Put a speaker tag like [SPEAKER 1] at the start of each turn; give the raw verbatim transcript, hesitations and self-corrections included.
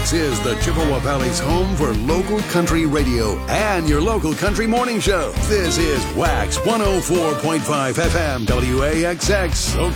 [SPEAKER 1] X is the Chippewa Valley's home for local country radio and your local country morning show. This is Wax one oh four point five F M W A X X.